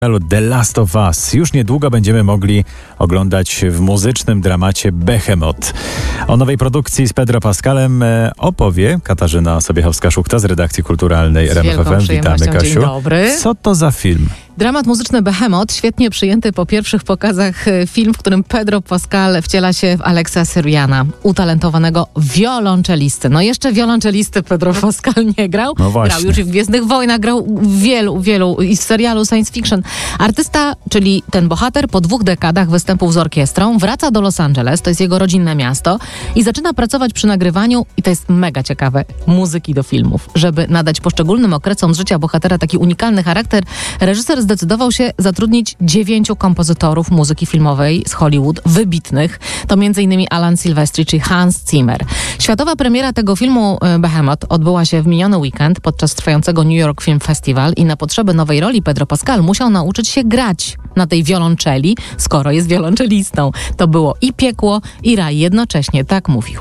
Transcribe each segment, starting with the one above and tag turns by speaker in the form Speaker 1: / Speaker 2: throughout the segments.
Speaker 1: The Last of Us. Już niedługo będziemy mogli oglądać w muzycznym dramacie Behemoth. O nowej produkcji z Pedro Pascalem opowie Katarzyna Sobiechowska-Szuchta z redakcji kulturalnej RMF FM. Witamy, Kasiu.
Speaker 2: Dzień dobry.
Speaker 1: Co to za film?
Speaker 2: Dramat muzyczny Behemoth, świetnie przyjęty po pierwszych pokazach film, w którym Pedro Pascal wciela się w Alexa Siriana, utalentowanego wiolonczelisty. No jeszcze wiolonczelisty Pedro Pascal nie grał.
Speaker 1: No właśnie.
Speaker 2: Grał już i w Gwiezdnych Wojnach, grał w wielu i w serialu science fiction. Artysta, czyli ten bohater, po 2 dekadach występów z orkiestrą wraca do Los Angeles, to jest jego rodzinne miasto, i zaczyna pracować przy nagrywaniu, i to jest mega ciekawe, muzyki do filmów. Żeby nadać poszczególnym okresom życia bohatera taki unikalny charakter, reżyser zdecydował się zatrudnić 9 kompozytorów muzyki filmowej z Hollywood, wybitnych. To m.in. Alan Silvestri czy Hans Zimmer. Światowa premiera tego filmu Behemoth odbyła się w miniony weekend podczas trwającego New York Film Festival i na potrzeby nowej roli Pedro Pascal musiał nauczyć się grać na tej wiolonczeli, skoro jest wiolonczelistą. To było i piekło, i raj jednocześnie, tak mówił.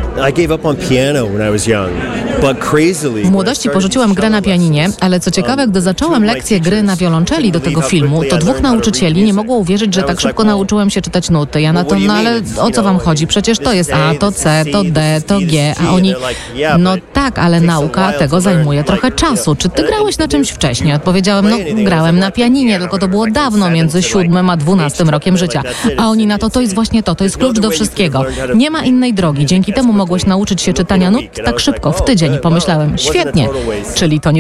Speaker 2: W młodości porzuciłem grę na pianinie, ale co ciekawe, gdy zacząłem lekcję gry na wiolonczeli do tego filmu, to 2 nauczycieli nie mogło uwierzyć, że tak szybko nauczyłem się czytać nuty. Ja na to, no ale o co wam chodzi? Przecież to jest A, to C, to D, to G, a oni, no tak, ale nauka tego zajmuje trochę czasu. Czy ty grałeś na czymś wcześniej? Odpowiedziałem, no grałem na pianinie, tylko to było dawno, między 7 a 12 rokiem życia. A oni na to jest właśnie to jest klucz do wszystkiego. Nie ma innej drogi, dzięki temu mogłeś nauczyć się czytania nut tak szybko, w tydzień. Pomyślałem, świetnie, czyli to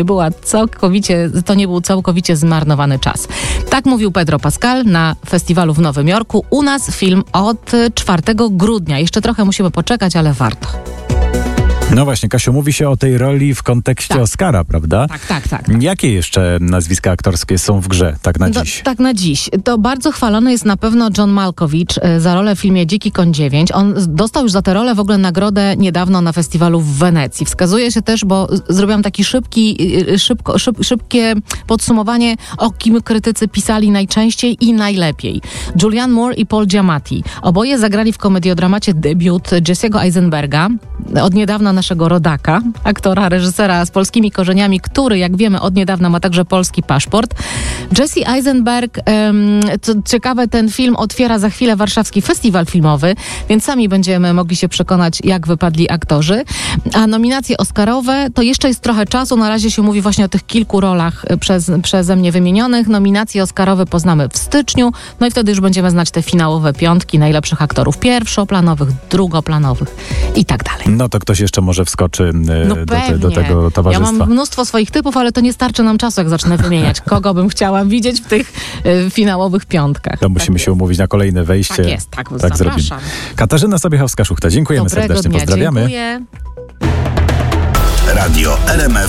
Speaker 2: nie był całkowicie zmarnowany czas. Tak mówił Pedro Pascal na festiwalu w Nowym Jorku. U nas film od 4 grudnia. Jeszcze trochę musimy poczekać, ale warto.
Speaker 1: No właśnie, Kasiu, mówi się o tej roli w kontekście Oscara, prawda?
Speaker 2: Tak.
Speaker 1: Jakie jeszcze nazwiska aktorskie są w grze, tak na dziś?
Speaker 2: Tak na dziś. To bardzo chwalony jest na pewno John Malkovich za rolę w filmie Dziki Koń 9. On dostał już za tę rolę w ogóle nagrodę niedawno na festiwalu w Wenecji. Wskazuje się też, bo zrobiłam taki szybkie podsumowanie, o kim krytycy pisali najczęściej i najlepiej. Julianne Moore i Paul Giamatti. Oboje zagrali w komediodramacie debiut Jesse'ego Eisenberga, od niedawna naszego rodaka, aktora, reżysera z polskimi korzeniami, który, jak wiemy, od niedawna ma także polski paszport. Jesse Eisenberg, co ciekawe, ten film otwiera za chwilę Warszawski Festiwal Filmowy, więc sami będziemy mogli się przekonać, jak wypadli aktorzy. A nominacje oscarowe, to jeszcze jest trochę czasu, na razie się mówi właśnie o tych kilku rolach przeze mnie wymienionych. Nominacje oscarowe poznamy w styczniu, no i wtedy już będziemy znać te finałowe 5 najlepszych aktorów pierwszoplanowych, drugoplanowych i tak dalej.
Speaker 1: No to ktoś jeszcze może wskoczy do tego towarzystwa.
Speaker 2: Ja mam mnóstwo swoich typów, ale to nie starczy nam czasu, jak zacznę wymieniać, kogo bym chciała widzieć w tych finałowych 5.
Speaker 1: To musimy się umówić na kolejne wejście.
Speaker 2: Tak jest, tak
Speaker 1: zrobimy. Katarzyna Sobiechowska-Szuchta, dziękujemy
Speaker 2: Dobrego
Speaker 1: serdecznie,
Speaker 2: dnia,
Speaker 1: pozdrawiamy.
Speaker 2: Dziękuję.
Speaker 3: Radio RMF